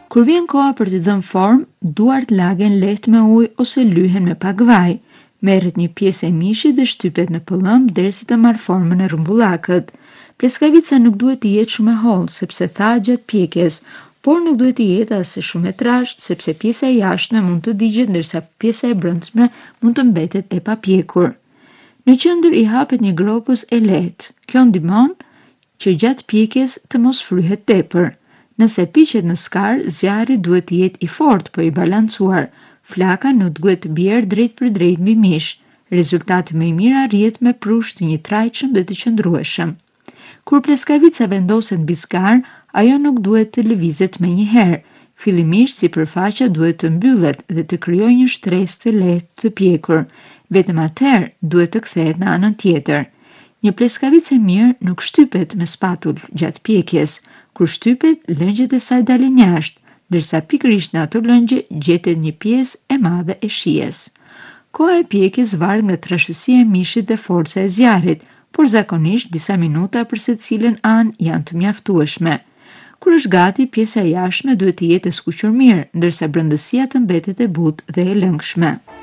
Kur vjen koha për të dhënë formë, duart lagen lehtë me ujë ose lyhen me pak vaj. Merret një pjesë e mishit dhe shtypet në pëllëmb derisa të marrë formën e rrumbullakët. Pleskavica nuk duhet të jetë shumë e hollë sepse thahet gjatë pjekjes, por nuk duhet të jetë as shumë e trashë sepse pjesa e jashtme mund të digjet ndërsa pjesa e brendshme mund të mbetet e papjekur. Në qendër i hapet një gropës e lehtë. Kjo ndihmon që gjatë pjekjes të mos fryhet tepër. Nëse piqet në skar, zjarri duhet të jetë i fortë por i balancuar. Flaka nuk duhet të bjerë drejt për drejt mbi mish. Rezultati më i mirë arrihet me prushë të njëtrajtshëm dhe të qëndrueshëm. Kur pleskavica vendoset mbi skar, ajo nuk duhet të lëvizet menjëherë. Fillimisht sipërfaqja duhet të mbyllet dhe të krijojë një shtresë të lehtë të pjekur. Vetëm atëherë duhet të kthehet në anën tjetër. Një pleskavicë e mirë nuk shtypet me spatull gjatë pjekjes. Kur shtypet, lëngjet e saj dalin jashtë, ndërsa pikërisht në ato lëngje gjetet një pjesë e madhe e shijes. Koha e pjekjes varet nga trashësia e mishit dhe forca e zjarrit, por zakonisht disa minuta për secilën anë janë të mjaftueshme. Kur është gati, pjesa e jashtme duhet të jetë e skuqur mirë, ndërsa brendësia të mbetet e butë dhe e lëngshme.